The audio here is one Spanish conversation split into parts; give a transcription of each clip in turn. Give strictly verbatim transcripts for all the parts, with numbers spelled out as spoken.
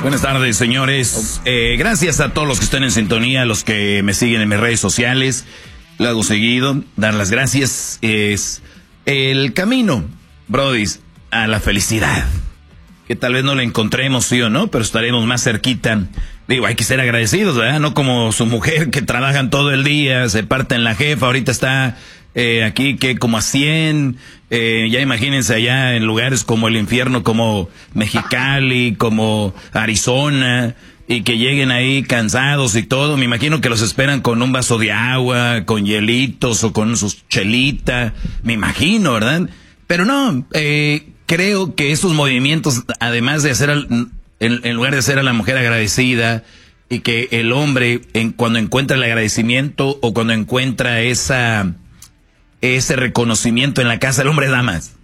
Buenas tardes, señores. Eh, gracias a todos los que están en sintonía, los que me siguen en mis redes sociales. Lo hago seguido. Dar las gracias es el camino, brodis, a la felicidad. Que tal vez no la encontremos, sí o no, pero estaremos más cerquita. Digo, hay que ser agradecidos, ¿verdad? No como su mujer, que trabajan todo el día, se parten la jefa, ahorita está eh, aquí que como a cien, eh, ya imagínense allá en lugares como el infierno, como Mexicali, como Arizona, y que lleguen ahí cansados y todo. Me imagino que los esperan con un vaso de agua, con hielitos o con sus chelitas, me imagino, ¿verdad? Pero no, eh, creo que esos movimientos, además de hacer, al, en, en lugar de hacer a la mujer agradecida, y que el hombre, en, cuando encuentra el agradecimiento o cuando encuentra esa ese reconocimiento en la casa, el hombre da más.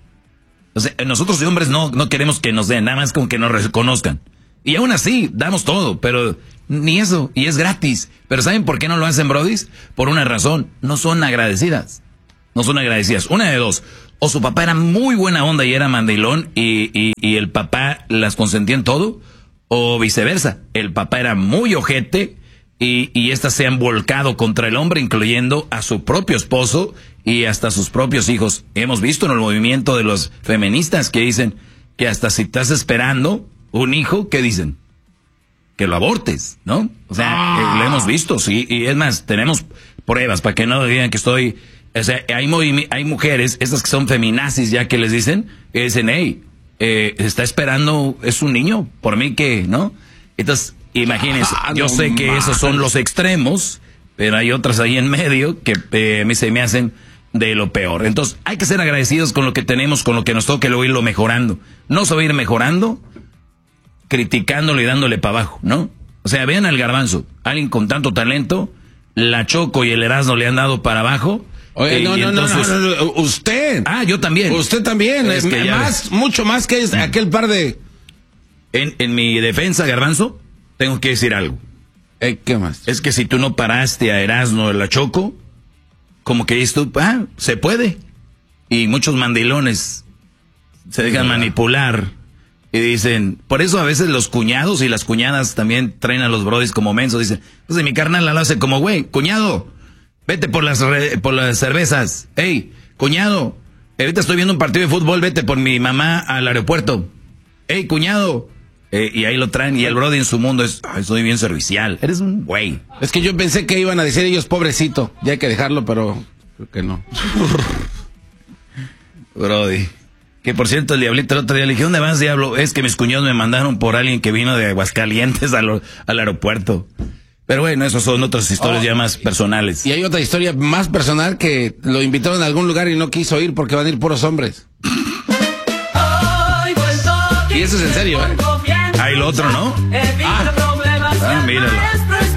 O sea, nosotros de hombres no, no queremos que nos den, nada más como que nos reconozcan. Y aún así, damos todo, pero ni eso, y es gratis. Pero ¿saben por qué no lo hacen, brodis? Por una razón, no son agradecidas. No son agradecidas. Una de dos. O su papá era muy buena onda y era mandilón y, y, y el papá las consentía en todo. O viceversa. El papá era muy ojete y, y estas se han volcado contra el hombre, incluyendo a su propio esposo y hasta sus propios hijos. Hemos visto en el movimiento de los feministas que dicen que hasta si estás esperando un hijo, ¿qué dicen? Que lo abortes, ¿no? O sea, ah. eh, lo hemos visto, sí. Y es más, tenemos pruebas para que no digan que estoy... O sea, hay, hay mujeres, estas que son feminazis ya que les dicen, que dicen, hey, eh, está esperando, es un niño, por mí que, ¿no? Entonces, imagínense, ah, yo no sé que más. Esos son los extremos, pero hay otras ahí en medio que eh, a mí se me hacen de lo peor. Entonces, hay que ser agradecidos con lo que tenemos, con lo que nos toque, luego irlo mejorando. No se va a ir mejorando criticándolo y dándole para abajo, ¿no? O sea, vean al Garbanzo, alguien con tanto talento, la Choco y el Erasmo le han dado para abajo. Oye, no, no, entonces... no, no, no, no, usted. Ah, yo también. Usted también, es que más, mucho más que es aquel par de... En, en mi defensa, Garbanzo, tengo que decir algo. Eh, ¿Qué más? Es que si tú no paraste a Erasmo de la Choco, como que dices tú, ah, se puede. Y muchos mandilones se dejan sí, manipular y dicen, por eso a veces los cuñados y las cuñadas también traen a los brodis como mensos, dicen, pues mi carnal la hace como, güey, cuñado, vete por las re, por las cervezas. Hey, cuñado, ahorita estoy viendo un partido de fútbol, vete por mi mamá al aeropuerto. Hey, cuñado. Eh, y ahí lo traen, y el brody en su mundo es, ay, soy bien servicial. Eres un güey. Es que yo pensé que iban a decir ellos, pobrecito, ya hay que dejarlo, pero creo que no. Brody. Que por cierto, el diablito el otro día le dije, ¿dónde vas, diablo? Es que mis cuñados me mandaron por alguien que vino de Aguascalientes al, al aeropuerto. Pero bueno, esos son otras historias oh, ya más personales. Y hay otra historia más personal que lo invitaron a algún lugar y no quiso ir porque van a ir puros hombres. Y eso es en serio, ¿eh? Ah, y lo otro, ¿no? Ah, ah míralo.